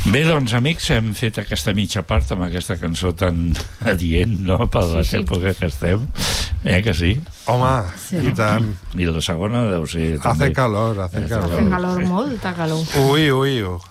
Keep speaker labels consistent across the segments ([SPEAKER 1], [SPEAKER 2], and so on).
[SPEAKER 1] Bé, doncs, amics, hem fet aquesta mitja part amb aquesta cançó tan adient, no?, per l'època que estem. Que sí?
[SPEAKER 2] Home, i tant.
[SPEAKER 1] I la segona deu ser...
[SPEAKER 2] Hace calor, hace calor.
[SPEAKER 3] Hace calor, molta calor.
[SPEAKER 2] Ui, ui, ui.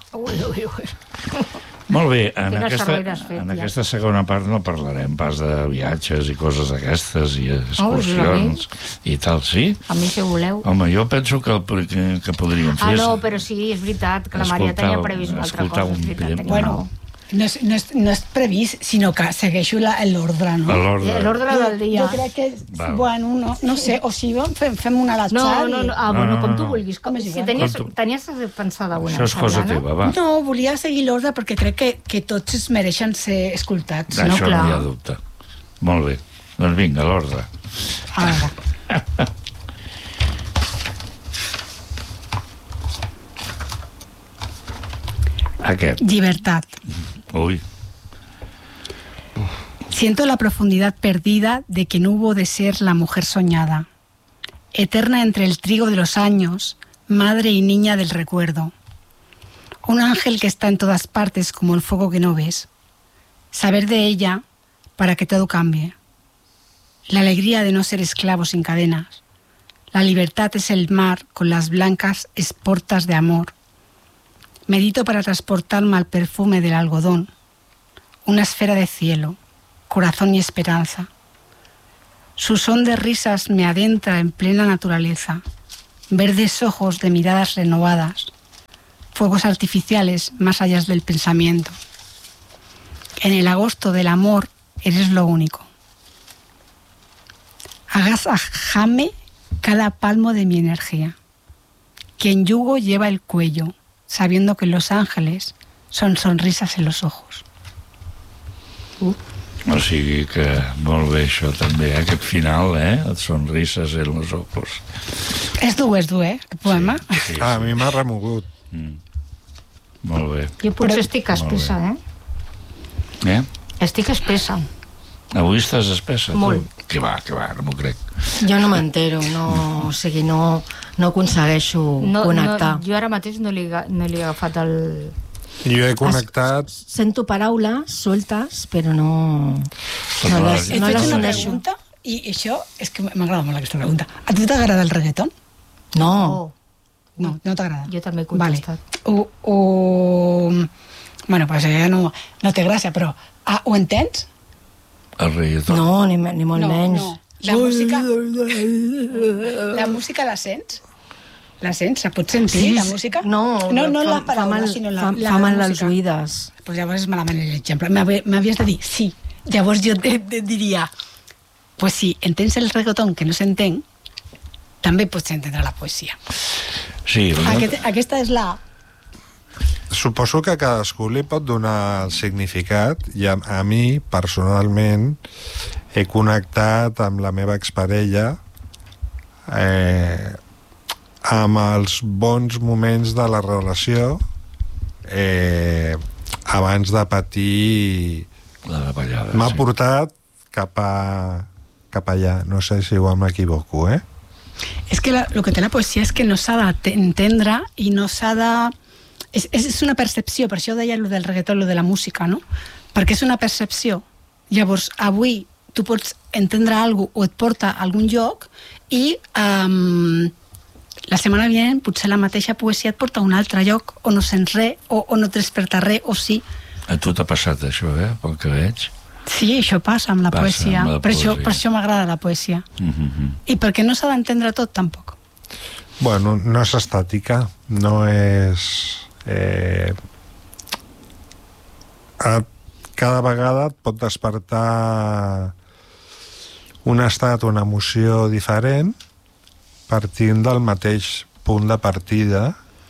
[SPEAKER 1] Molt bé, en aquesta segona part no parlarem pas de viatges i coses d'aquestes i excursions i tal, sí?
[SPEAKER 3] A mi, si voleu.
[SPEAKER 1] Home, jo penso que podríem fer...
[SPEAKER 3] no, però sí, és veritat, que la Maria tenia previst una altra cosa.
[SPEAKER 4] Bueno, no és previst, sinó que segueixo l'ordre, no?
[SPEAKER 3] L'ordre del dia.
[SPEAKER 4] Jo crec que, bueno, no sé, o si fem un a l'atzar.
[SPEAKER 3] Bueno, com tu vulguis. Si tenies pensada una.
[SPEAKER 1] Això és cosa teva, va.
[SPEAKER 4] No, volia seguir l'ordre perquè crec que tots es mereixen ser escoltats.
[SPEAKER 1] Això no hi ha dubte. Molt bé. Doncs vinga, l'ordre.
[SPEAKER 4] A veure.
[SPEAKER 1] Aquest.
[SPEAKER 4] Libertad.
[SPEAKER 1] Uy.
[SPEAKER 4] Siento la profundidad perdida de que no hubo de ser la mujer soñada, eterna entre el trigo de los años, madre y niña del recuerdo. Un ángel que está en todas partes como el fuego que no ves. Saber de ella para que todo cambie. La alegría de no ser esclavo sin cadenas. La libertad es el mar con las blancas esportas de amor. Medito para transportarme al perfume del algodón, una esfera de cielo, corazón y esperanza. Su son de risas me adentra en plena naturaleza, verdes ojos de miradas renovadas, fuegos artificiales más allá del pensamiento. En el agosto del amor eres lo único. Agasajame cada palmo de mi energía. Quien yugo lleva el cuello, sabiendo que los ángeles son sonrisas en los ojos.
[SPEAKER 1] O sigui que molt bé això també, aquest final, sonrises en los ojos.
[SPEAKER 4] És dur, aquest poema.
[SPEAKER 2] Sí. A mi m'ha remogut.
[SPEAKER 1] Molt bé.
[SPEAKER 3] Jo potser estic espessa, Estic espessa.
[SPEAKER 1] Avui estàs espessa?
[SPEAKER 3] Molt.
[SPEAKER 1] Que va, no m'ho crec.
[SPEAKER 5] Jo no m'entero, o sigui, no aconsegueixo connectar.
[SPEAKER 3] Jo ara mateix no li he agafat el...
[SPEAKER 2] Jo he connectat...
[SPEAKER 5] Sento paraules soltes, però no les
[SPEAKER 4] he fet una pregunta, i això és que m'agrada molt aquesta pregunta. A tu t'agrada el reggaeton?
[SPEAKER 5] No.
[SPEAKER 4] No t'agrada?
[SPEAKER 3] Jo també he contestat.
[SPEAKER 4] Bueno, pues ja no té gràcia, però ho entens?
[SPEAKER 1] El reggaeton?
[SPEAKER 5] No, ni molt menys.
[SPEAKER 4] No. La música la sents? La sents? La pots sentir, la música?
[SPEAKER 5] No
[SPEAKER 4] la paraula, sinó la música.
[SPEAKER 5] Fa mal les oïdes.
[SPEAKER 4] Pues llavors és malament l'exemple. M'havies de dir sí. Llavors jo et diria, pues si entens el reggaeton que no s'entén, també pots entendre la poesia.
[SPEAKER 1] Sí.
[SPEAKER 4] Aquesta és la...
[SPEAKER 2] Suposo que cadascú li pot donar el significat, i a mi, personalment, he connectat amb la meva exparella amb els bons moments de la relació abans de patir
[SPEAKER 1] la davallada.
[SPEAKER 2] M'ha portat cap allà. No sé si m'equivoco,
[SPEAKER 4] És que el que té la poesia és que no s'ha d'entendre i no s'ha de... És una percepció, per això deia el del reggaeton, el de la música, no? Perquè és una percepció. Llavors, avui tu pots entendre alguna cosa o et porta a algun lloc i la setmana vinent potser la mateixa poesia et porta a un altre lloc o no sents res o no et desperta res o sí.
[SPEAKER 1] A tu t'ha passat això, pel que veig?
[SPEAKER 4] Sí, això passa amb la poesia. Per això m'agrada la poesia. I perquè no s'ha d'entendre tot, tampoc.
[SPEAKER 2] Bueno, no és estàtica, no és... cada vegada et pot despertar un estat o una emoció diferent partint del mateix punt de partida,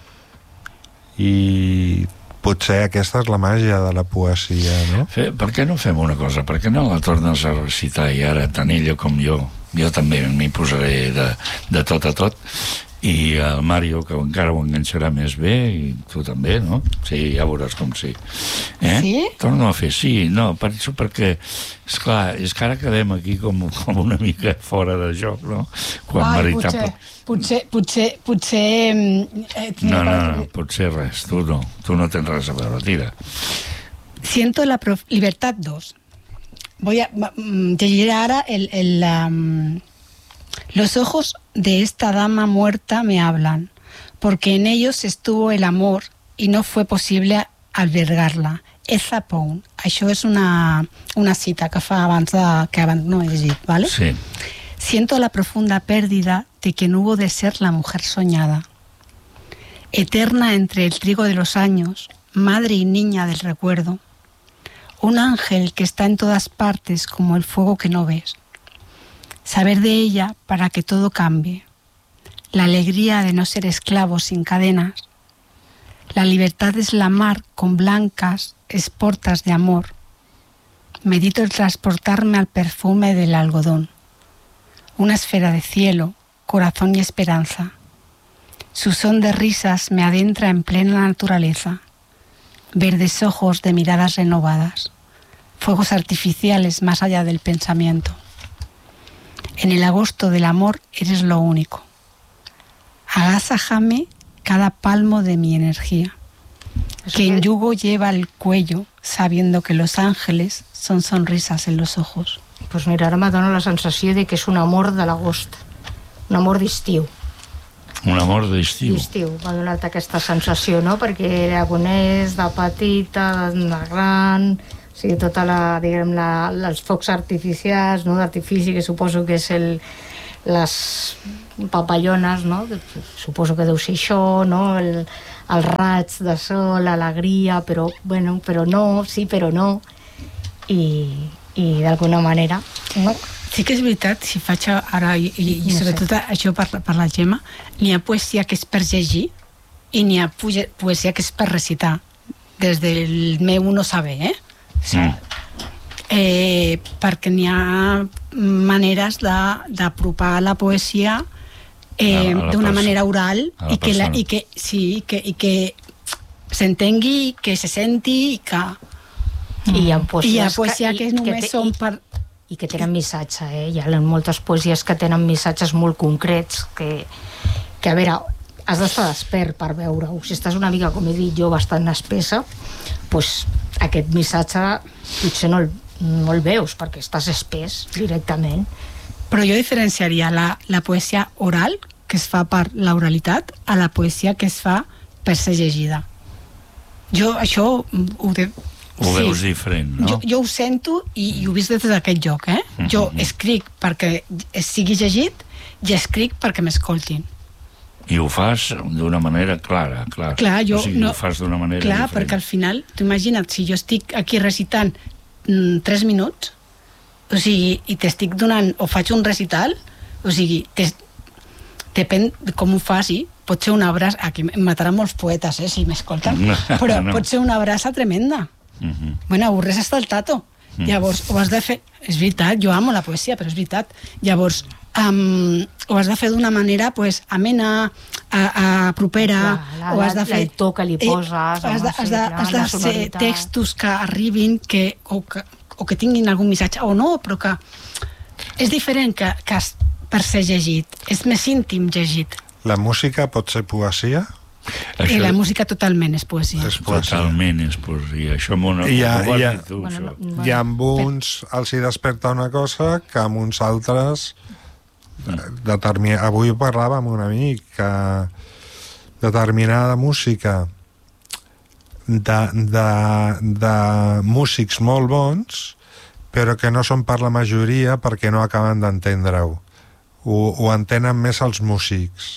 [SPEAKER 2] i potser aquesta és la màgia de la poesia, no?
[SPEAKER 1] Per què no fem una cosa? Per què no la tornes a recitar i ara tant ella com jo també m'hi posaré de tot a tot i el Mario, que encara ho enganxarà més bé, i tu també, no? Sí, ja veuràs com sí.
[SPEAKER 4] Sí?
[SPEAKER 1] Torno a fer, sí, no, penso perquè, esclar, és que ara quedem aquí com una mica fora de joc, no? Quan veritable...
[SPEAKER 4] Potser...
[SPEAKER 1] No, potser res, tu no tens res a veure, tira.
[SPEAKER 4] Siento la Libertad 2. Voy a leer ahora los ojos de esta dama muerta me hablan, porque en ellos estuvo el amor y no fue posible albergarla. Eza Pound. Això és una cita que fa abans que no he llegit, ¿vale?
[SPEAKER 1] Sí.
[SPEAKER 4] Siento la profunda pérdida de quien hubo de ser la mujer soñada. Eterna entre el trigo de los años, madre y niña del recuerdo. Un ángel que está en todas partes como el fuego que no ves. Saber de ella para que todo cambie. La alegría de no ser esclavos sin cadenas. La libertad es la mar con blancas esportas de amor. Medito el transportarme al perfume del algodón. Una esfera de cielo, corazón y esperanza. Su son de risas me adentra en plena naturaleza. Verdes ojos de miradas renovadas. Fuegos artificiales más allá del pensamiento. En el agosto del amor eres lo único. Agásájame cada palmo de mi energía. Que en yugo lleva el cuello, sabiendo que los ángeles son sonrisas en los ojos.
[SPEAKER 3] Pues mira, ara me dona la sensació de que és un amor de l'agost, un amor d'estiu.
[SPEAKER 1] Un amor d'estiu.
[SPEAKER 3] D'estiu, m'ha donat aquesta sensació, no? Perquè la coneix de petita, de gran, o sigui, tota la, diguem, els focs artificials, no? D'artifici, que suposo que és les papallones, no? Suposo que deu ser això, no? El raig de sol, l'alegria, però, bueno, però no, sí, però no, i d'alguna manera, no?
[SPEAKER 4] Sí que és veritat, si faig ara, i sobretot això per la Gemma, n'hi ha poesia que és per llegir i n'hi ha poesia que és per recitar, des del meu no saber, sí. Perquè n'hi ha maneres d'apropar la poesia d'una manera oral i que s'entengui, que se senti i que...
[SPEAKER 3] I hi ha poesies
[SPEAKER 4] que només són per...
[SPEAKER 3] I que tenen missatge, Hi ha moltes poesies que tenen missatges molt concrets que a veure, has d'estar despert per veure-ho. Si estàs una mica, com he dit jo, bastant espessa, doncs aquest missatge potser no el veus perquè estàs espès directament.
[SPEAKER 4] Però jo diferenciaria la poesia oral, que es fa per l'oralitat, a la poesia que es fa per ser llegida. Jo això
[SPEAKER 1] ho veus diferent, no?
[SPEAKER 4] Jo ho sento i ho visc des d'aquest lloc, Jo escric perquè sigui llegit i escric perquè m'escoltin.
[SPEAKER 1] I ho fas d'una manera clara. O sigui, ho fas d'una manera diferent.
[SPEAKER 4] Perquè al final, tu imagina't, si jo estic aquí recitant 3 minuts, o sigui, i t'estic donant, o faig un recital, o sigui, depèn de com ho faci, pot ser una abraça, aquí em mataran molts poetes, si m'escolten, però pot ser una abraça tremenda. Bueno, avorres hasta el tato. Llavors, ho has de fer... És veritat, jo amo la poesia, però és veritat. Llavors, ho has de fer d'una manera amena, propera, o has de fer...
[SPEAKER 3] El to que li poses...
[SPEAKER 4] Has de ser textos que arribin, o que tinguin algun missatge, o no, però que... És diferent que per ser llegit. És més íntim llegit.
[SPEAKER 2] La música pot ser poesia?
[SPEAKER 4] I la música totalment és poesia.
[SPEAKER 1] Totalment és poesia. Això m'ho
[SPEAKER 2] hi ha amb uns els hi desperta una cosa que amb uns altres avui parlava amb un amic que determinada música de músics molt bons però que no són per la majoria perquè no acaben d'entendre-ho. Ho entenen més els músics.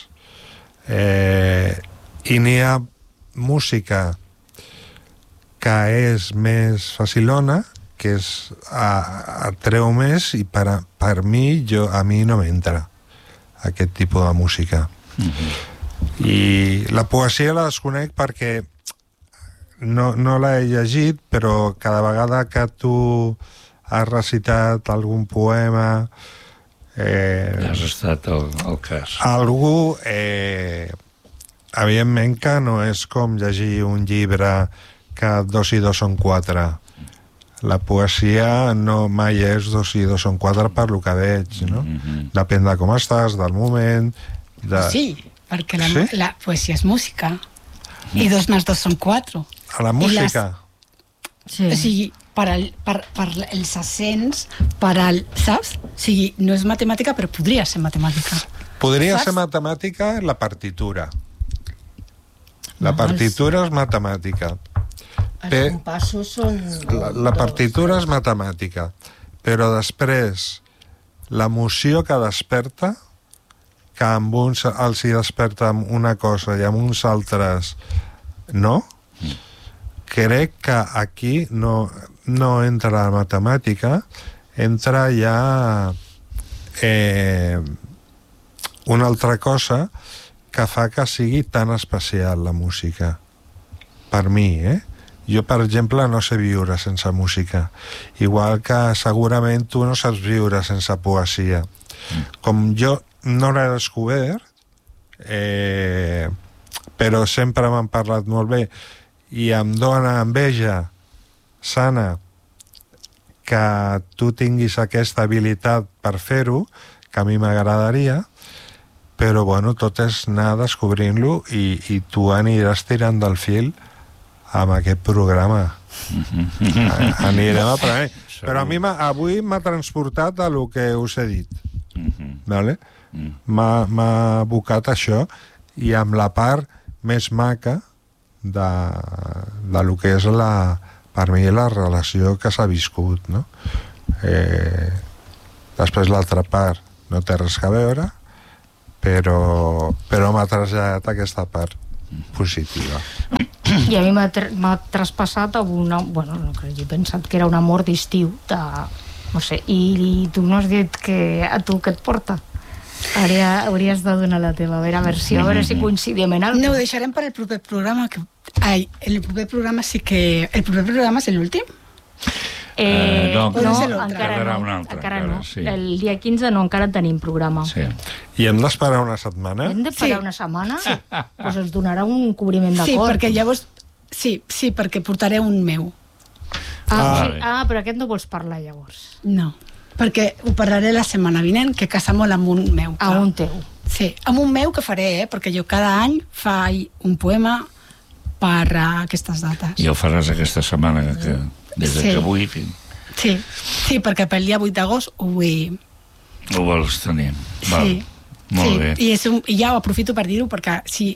[SPEAKER 2] I n'hi ha música que és més facilona, que atreu més, i per mi, a mi no m'entra aquest tipus de música. I la poesia la desconec perquè no l'he llegit, però cada vegada que tu has recitat algun poema
[SPEAKER 1] Has estat al cas.
[SPEAKER 2] Algú, evidentment que no és com llegir un llibre que 2 i 2 són 4. La poesia no mai és 2 i 2 són 4 per lo que veig, no? Depèn de com estàs, del moment...
[SPEAKER 4] Sí, perquè la poesia és música. I 2 més 2 són 4.
[SPEAKER 2] A la música?
[SPEAKER 4] Sí. O sigui, per els accents, saps? O sigui, no és matemàtica, però podria ser matemàtica.
[SPEAKER 2] Podria ser matemàtica la partitura. La partitura és matemàtica.
[SPEAKER 5] Els compassos són...
[SPEAKER 2] La partitura és matemàtica, però després l'emoció que desperta, que amb uns els hi desperta una cosa i amb uns altres no, crec que aquí no entra la matemàtica, entra ja una altra cosa que fa que sigui tan especial la música. Per mi, Jo, per exemple, no sé viure sense música. Igual que segurament tu no saps viure sense poesia. Com jo no l'he descobert, però sempre m'han parlat molt bé i em dóna enveja sana que tu tinguis aquesta habilitat per fer-ho, que a mi m'agradaria, però bueno, tot és anar descobrint-lo i tu aniràs tirant del fil amb aquest programa. Anirem aprenent. Però a mi avui m'ha transportat a lo que us he dit. Vale? M'ha abocat això i amb la part més maca de lo que és per mi la relació que s'ha viscut, no? Després l'altra part no té res a veure, però m'ha traslladat aquesta part positiva.
[SPEAKER 3] I a mi m'ha traspassat amb una... Bueno, no, he pensat que era un amor d'estiu, no sé, i tu no has dit que a tu què et porta? Hauries de donar la teva versió, a veure si coincidim en alguna cosa.
[SPEAKER 4] No, ho deixarem per el proper programa. El proper programa sí que... El proper programa és l'últim?
[SPEAKER 3] No,
[SPEAKER 1] encara no. Sí.
[SPEAKER 3] El dia 15 no, encara tenim programa.
[SPEAKER 1] Sí.
[SPEAKER 2] I hem d'esperar una setmana?
[SPEAKER 3] Hem d'esperar una setmana? Sí. Pues ens donarà un cobriment d'acord.
[SPEAKER 4] Sí, perquè llavors... Sí, perquè portaré un meu.
[SPEAKER 3] Però aquest no vols parlar llavors?
[SPEAKER 4] No, perquè ho parlaré la setmana vinent, que casa molt amb un meu.
[SPEAKER 3] A un teu?
[SPEAKER 4] Sí, amb un meu que faré, perquè jo cada any faig un poema per aquestes dates.
[SPEAKER 1] I ho faràs aquesta setmana, que des que avui...
[SPEAKER 4] Sí, perquè pel dia 8 d'agost ho vull...
[SPEAKER 1] Ho vols tenir. Val.
[SPEAKER 4] Sí.
[SPEAKER 1] Molt bé.
[SPEAKER 4] I ja ho aprofito per dir-ho, perquè si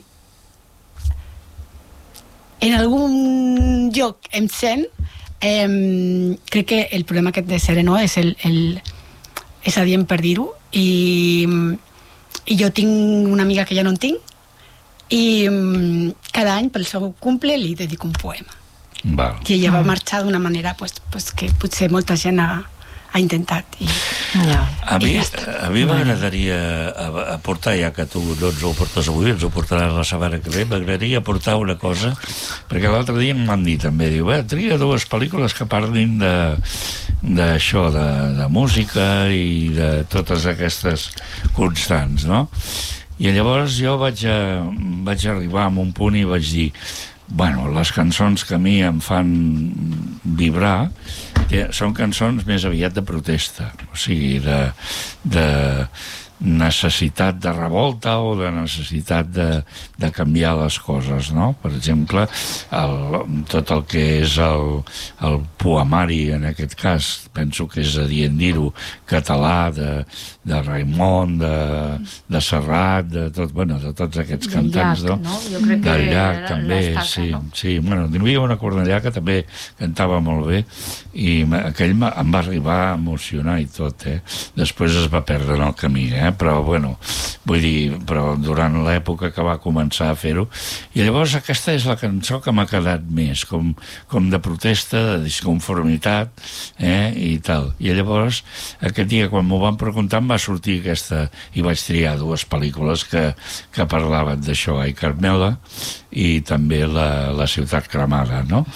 [SPEAKER 4] en algun lloc em sent, crec que el problema aquest de Sereno és és adient per dir-ho, i jo tinc una amiga que ja no en tinc, i cada any pel seu cumple li dedico un poema.
[SPEAKER 1] Val.
[SPEAKER 4] I ella va marxar d'una manera que potser molta gent ha intentat.
[SPEAKER 1] A mi m'agradaria aportar, ja que tu no ens ho portes avui, ens ho portaràs la setmana que ve, m'agradaria aportar una cosa, perquè l'altre dia em van dir també, diu, tria 2 pel·lícules que parlin d'això, de música i de totes aquestes constants, no? I llavors jo vaig arribar a un punt i vaig dir, bueno, les cançons que a mi em fan vibrar són cançons més aviat de protesta, o sigui, de necessitat de revolta o de necessitat de canviar les coses, no? Per exemple, tot el que és el poemari, en aquest cas, penso que és adient dir-ho, català, de Raimon, de Serrat, de tots aquests cantants, no? Del Llach, també, sí. Bueno, hi havia una Cornellà que també cantava molt bé i aquell em va arribar a emocionar i tot, Després es va perdre en el camí, però bueno, vull dir, però durant l'època que va començar a fer-ho, i llavors aquesta és la cançó que m'ha quedat més, com de protesta, de disconformitat, i tal. I llavors, aquest dia, quan m'ho van preguntar, em va sortir aquesta, i vaig triar 2 pel·lícules que parlaven d'això, Ai Carmela, i també la ciutat cremada, no?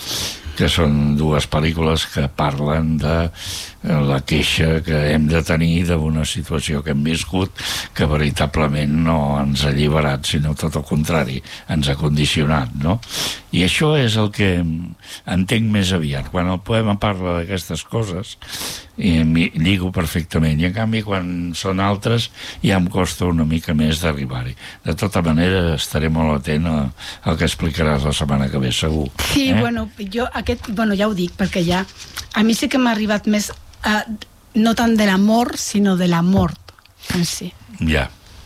[SPEAKER 1] que són dues pel·lícules que parlen de la queixa que hem de tenir d'una situació que hem viscut que veritablement no ens ha alliberat, sinó tot el contrari, ens ha condicionat, no? I això és el que entenc més aviat. Quan el poema parla d'aquestes coses, m'hi lligo perfectament, i en canvi quan són altres ja em costa una mica més d'arribar-hi. De tota manera estaré molt atent al que explicaràs la setmana que ve, segur.
[SPEAKER 4] Sí, bueno, jo ja ho dic, perquè ja a mi sí que m'ha arribat més no tant de l'amor, sinó de la mort en si.
[SPEAKER 1] Ja.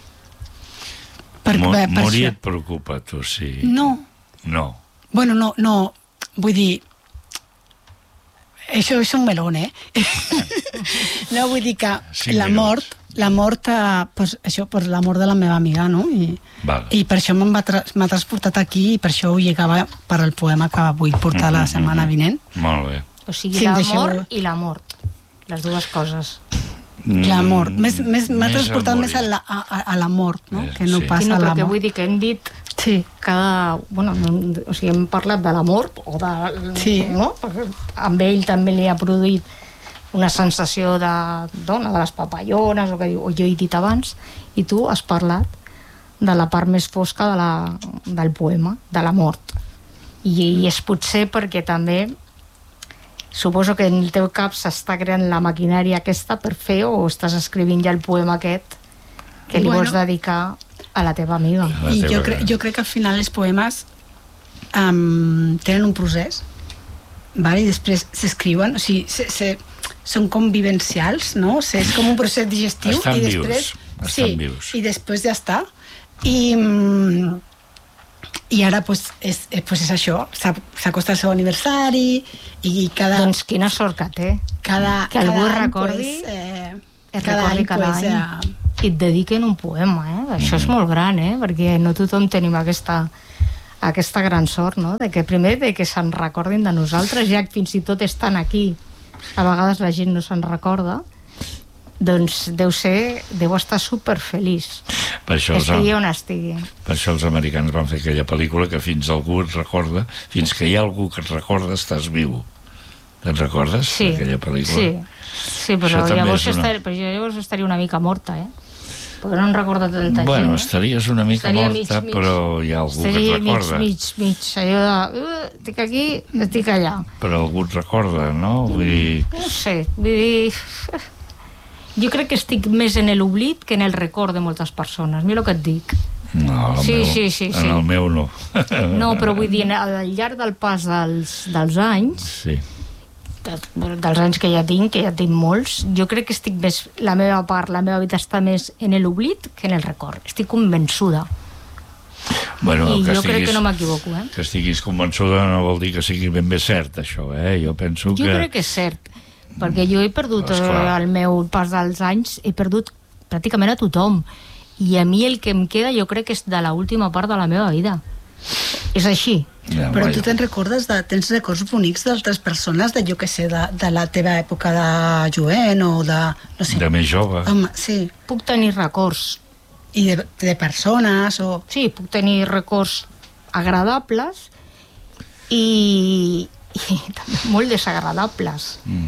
[SPEAKER 1] Morir et preocupa, tu, sí.
[SPEAKER 4] No. Bueno, no, vull dir, això és un melón, No, vull dir que la mort, pues, això, pues, la mort de la meva amiga, no? I per això m'ha transportat aquí i per això ho lligava per al poema que vull portar la setmana vinent.
[SPEAKER 1] Molt bé.
[SPEAKER 3] O sigui, l'amor i la mort. Les dues coses.
[SPEAKER 4] La mort. M'ha transportat més a la mort, no? Que no pas a la mort.
[SPEAKER 3] Perquè vull dir que hem dit o sigui, hem parlat de la mort o de...
[SPEAKER 4] Sí.
[SPEAKER 3] No? Perquè amb ell també li ha produït una sensació de les papallones, o jo he dit abans, i tu has parlat de la part més fosca del poema, de la mort. I és potser perquè també suposo que en el teu cap s'està creant la maquinària aquesta per fer, o estàs escrivint ja el poema aquest que li vols dedicar a la teva amiga.
[SPEAKER 4] I jo crec que al final els poemes tenen un procés, i després s'escriuen, o sigui, són com vivencials, no? És com un procés digestiu.
[SPEAKER 1] Estan vius.
[SPEAKER 4] I després ja està. I ara és això, s'acosta el seu aniversari i cada...
[SPEAKER 3] Doncs quina sort que té. Que algú recordi cada any i et dediquen un poema, Això és molt gran, perquè no tothom tenim aquesta gran sort, no? De que primer que se'n recordin de nosaltres, ja que fins i tot estan aquí, a vegades la gent no se'n recorda, doncs deu estar superfeliç.
[SPEAKER 1] Per això
[SPEAKER 3] estigui on estigui.
[SPEAKER 1] Per això els americans van fer aquella pel·lícula que fins algú et recorda, fins que hi ha algú que et recorda, estàs viu. Te'n recordes, aquella pel·lícula?
[SPEAKER 3] Sí, però llavors estaria una mica morta, perquè no em recorda tanta gent.
[SPEAKER 1] Bueno, estaries una mica morta, però hi ha algú que et recorda.
[SPEAKER 3] Mig, allò de... estic aquí, estic allà.
[SPEAKER 1] Però algú et recorda, no?
[SPEAKER 3] No sé, vull dir... Jo crec que estic més en l'oblit que en el record de moltes persones. Mira el que et dic.
[SPEAKER 1] No, en el meu no.
[SPEAKER 3] No, però vull dir, al llarg del pas dels anys, dels anys que ja tinc molts, jo crec que estic més... La meva vida està més en l'oblit que en el record. Estic convençuda. I jo crec que no m'equivoco,
[SPEAKER 1] Que estiguis convençuda no vol dir que sigui ben bé cert, això, Jo penso que...
[SPEAKER 3] Jo crec que és cert. Perquè jo he perdut el meu pas dels anys, he perdut pràcticament a tothom, i a mi el que em queda jo crec que és de l'última part de la meva vida. És així.
[SPEAKER 4] Però tu tens records bonics d'altres persones, de jo que sé, de la teva època de jovent o de... no sé.
[SPEAKER 1] De més jove.
[SPEAKER 4] Sí.
[SPEAKER 3] Puc tenir records.
[SPEAKER 4] I de persones o...
[SPEAKER 3] Sí, puc tenir records agradables i també molt desagradables.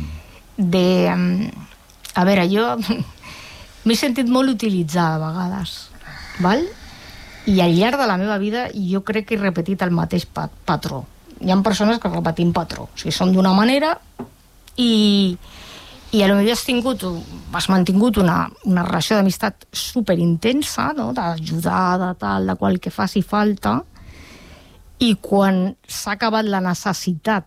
[SPEAKER 3] A veure, jo m'he sentit molt utilitzada a vegades, val? I al llarg de la meva vida jo crec que he repetit el mateix patró. Hi ha persones que repetim patró, o sigui, som d'una manera i potser has mantingut una relació d'amistat superintensa, no? D'ajudar, de tal, de qual que faci falta, i quan s'ha acabat la necessitat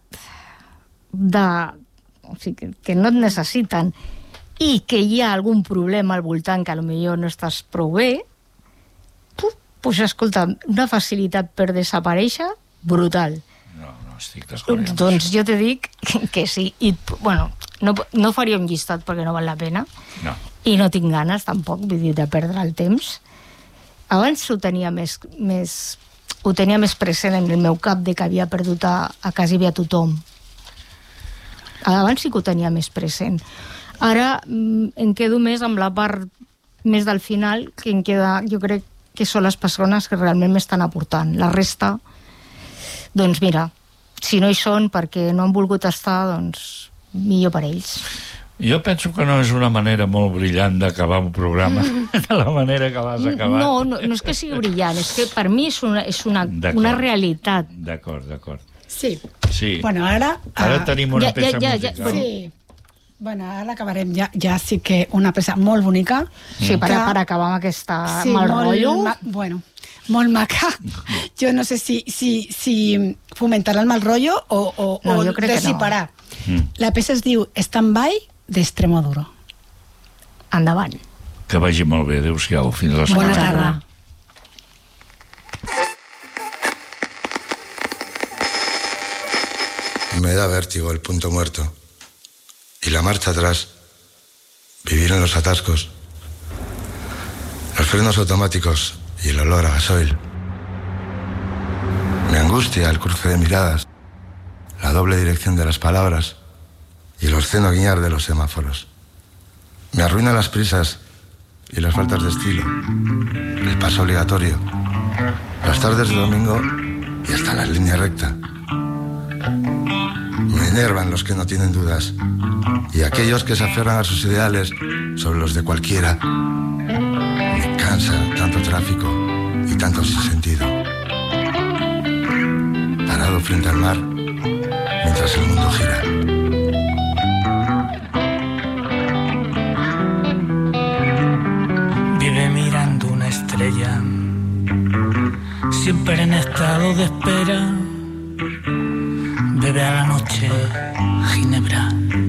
[SPEAKER 3] o sigui, que no et necessiten i que hi ha algun problema al voltant que potser no estàs prou bé, doncs escolta, una facilitat per desaparèixer brutal.
[SPEAKER 1] No estic d'acord.
[SPEAKER 3] Doncs jo te dic que sí. I, bueno, no faria un llistat perquè no val la pena.
[SPEAKER 1] No.
[SPEAKER 3] I no tinc ganes tampoc, vull dir, de perdre el temps. Abans ho tenia més present en el meu cap de que havia perdut a quasi bé a tothom. Abans sí que ho tenia més present. Ara em quedo més amb la part més del final, que em queda, jo crec que són les persones que realment m'estan aportant. La resta, doncs mira, si no hi són perquè no han volgut estar, doncs millor per ells.
[SPEAKER 1] Jo penso que no és una manera molt brillant d'acabar un programa de la manera que l'has acabat.
[SPEAKER 3] No és que sigui brillant, és que per mi és una realitat.
[SPEAKER 1] D'acord.
[SPEAKER 4] Sí.
[SPEAKER 1] Bueno, ara tenim una peça musical.
[SPEAKER 4] Sí. Bueno, ara acabarem ja sí que una peça molt bonica.
[SPEAKER 3] Sí, per acabar amb aquesta mal rotllo.
[SPEAKER 4] Molt maca. Jo no sé si fomentarà el mal rotllo o dissiparà. La peça es diu Stand By, d'Extremoduro.
[SPEAKER 3] Endavant.
[SPEAKER 1] Que vagi molt bé, adéu-siau, fins la setmana.
[SPEAKER 4] Bona tarda.
[SPEAKER 6] Me da vértigo el punto muerto y la marcha atrás, vivir en los atascos, los frenos automáticos y el olor a gasoil. Me angustia el cruce de miradas, la doble dirección de las palabras y el obsceno guiñar de los semáforos. Me arruinan las prisas y las faltas de estilo, el paso obligatorio, las tardes de domingo y hasta la línea recta. Me enervan los que no tienen dudas y aquellos que se aferran a sus ideales sobre los de cualquiera. Me cansa tanto tráfico y tanto sinsentido. Parado frente al mar mientras el mundo gira.
[SPEAKER 7] Vive mirando una estrella, siempre en estado de espera. Bebe a la noche ginebra